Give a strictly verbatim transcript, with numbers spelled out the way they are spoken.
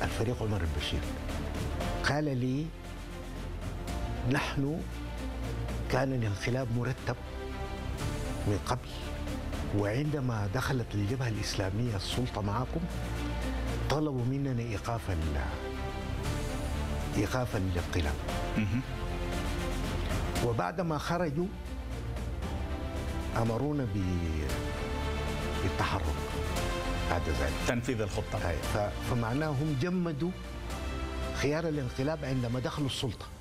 الفريق عمر البشير، قال لي نحن كان الانقلاب مرتب من قبل، وعندما دخلت الجبهة الإسلامية السلطة معكم طلبوا مننا إيقاف إيقاف الانقلاب، وبعدما خرجوا أمرونا بالتحرك بعد ذلك، تنفيذ الخطة. فمعناه هم جمدوا خيار الانقلاب عندما دخلوا السلطة.